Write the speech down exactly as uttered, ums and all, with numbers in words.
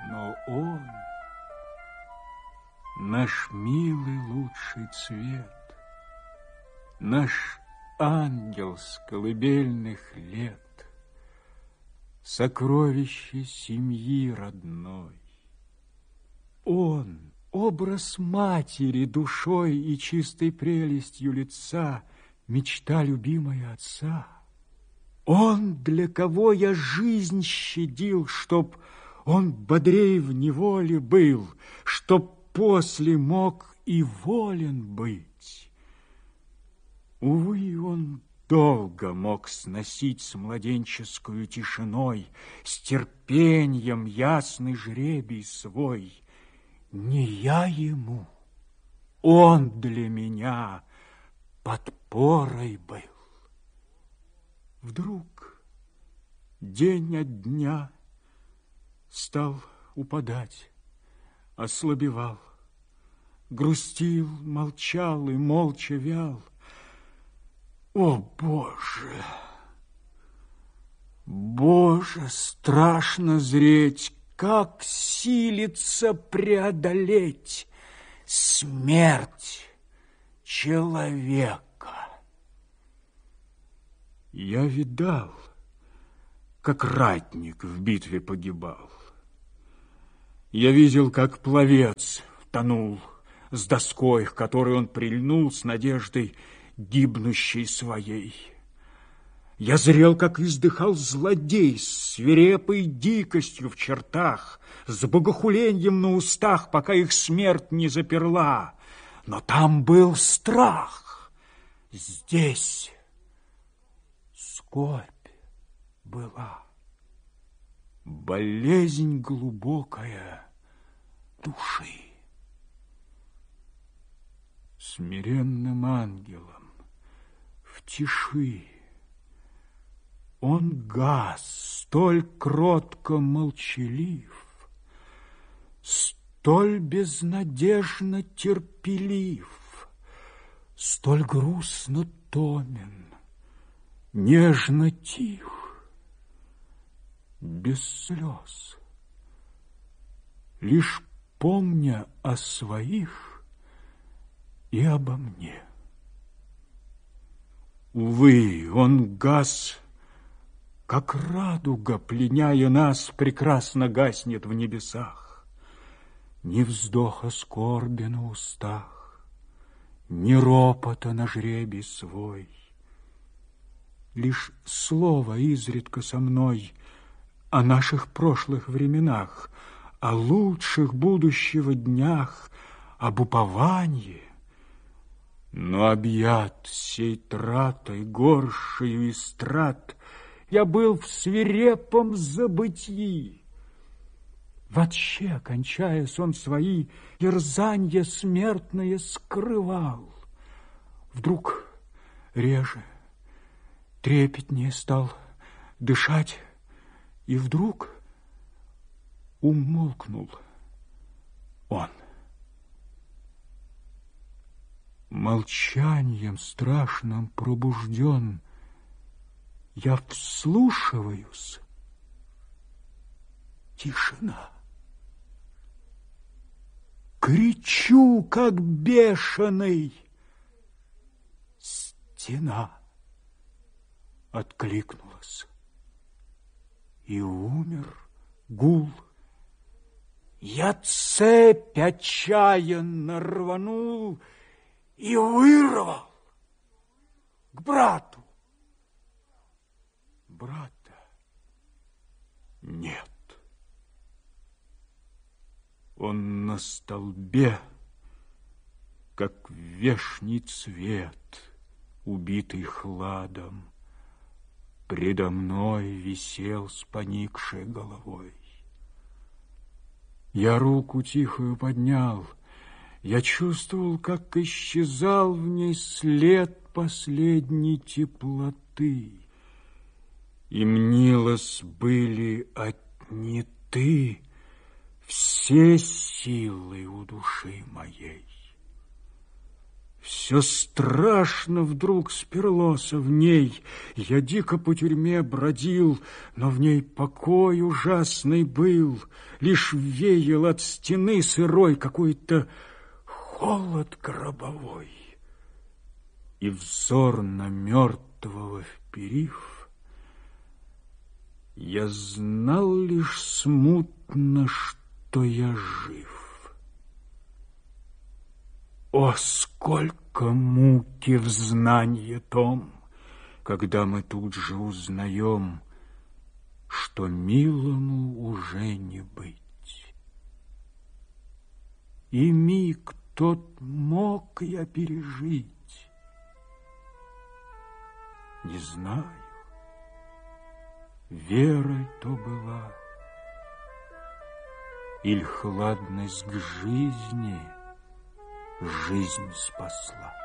Но он, наш милый лучший цвет, наш ангел с колыбельных лет, сокровище семьи родной. Он, образ матери душой и чистой прелестью лица, мечта любимая отца. Он, для кого я жизнь щадил, чтоб он бодрей в неволе был, чтоб после мог и волен быть. Увы, он долго мог сносить с младенческую тишиной, с терпением ясный жребий свой. Не я ему, он для меня подпорой был. Вдруг день от дня стал упадать, ослабевал, грустил, молчал и молча вял. О, Боже! Боже, страшно зреть, как силится преодолеть смерть человека. Я видал, как ратник в битве погибал. Я видел, как пловец тонул с доской, к которой он прильнул с надеждой гибнущей своей. Я зрел, как издыхал злодей с свирепой дикостью в чертах, с богохуленьем на устах, пока их смерть не заперла. Но там был страх, здесь скорбь была, болезнь глубокая души. Смиренным ангелом в тиши он гас, столь кротко молчалив, столь безнадежно терпелив, столь грустно томен, нежно тих, без слез, лишь помня о своих и обо мне. Увы, он гас, как радуга, пленяя нас, прекрасно гаснет в небесах. Ни вздоха скорби на устах, ни ропота на жребий свой. Лишь слово изредка со мной о наших прошлых временах, о лучших будущего днях, об уповании. Но объят сей тратой, горшею и страт, я был в свирепом забытии. Вообще, кончая сон свои, терзанье смертное скрывал. Вдруг реже, трепетнее стал дышать, и вдруг умолкнул он. Молчанием страшным пробужден, я вслушиваюсь. Тишина. Кричу, как бешеный. Стена откликнулась. И умер гул. Я цепь отчаянно рванул и вырвал к брату. Брата нет. Он на столбе, как вешний цвет, убитый хладом, предо мной висел с поникшей головой. Я руку тихую поднял, я чувствовал, как исчезал в ней след последней теплоты. И мнилось, были отняты все силы у души моей. Все страшно вдруг сперлося в ней. Я дико по тюрьме бродил, но в ней покой ужасный был. Лишь веял от стены сырой какой-то холод гробовой. И взор на мертвого вперив, я знал лишь смутно, что я жив. О, сколько муки в знанье том, когда мы тут же узнаем, что милому уже не быть. И миг тот мог я пережить. Не знаю, верой то была, иль хладность к жизни жизнь спасла.